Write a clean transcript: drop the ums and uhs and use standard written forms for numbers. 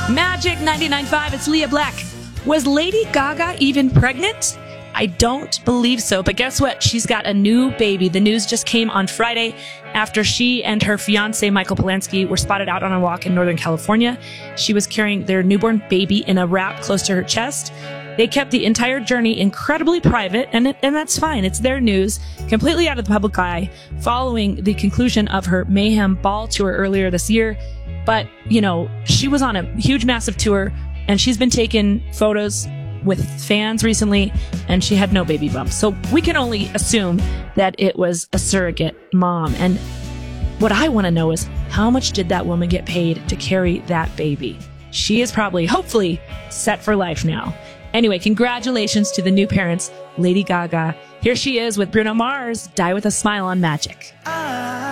Magic 99.5, it's Leah Black. Was Lady Gaga even pregnant? I don't believe so, but guess what? She's got a new baby. The news just came on Friday after she and her fiancé, Michael Polanski, were spotted out on a walk in Northern California. She was carrying their newborn baby in a wrap close to her chest. They kept the entire journey incredibly private, and that's fine. It's their news, completely out of the public eye, following the conclusion of her Mayhem Ball tour earlier this year. But, you know, she was on a huge, massive tour, and she's been taking photos with fans recently, and she had no baby bump. So we can only assume that it was a surrogate mom. And what I want to know is, how much did that woman get paid to carry that baby? She is probably, hopefully, set for life now. Anyway, congratulations to the new parents, Lady Gaga. Here she is with Bruno Mars, Die With a Smile on Magic.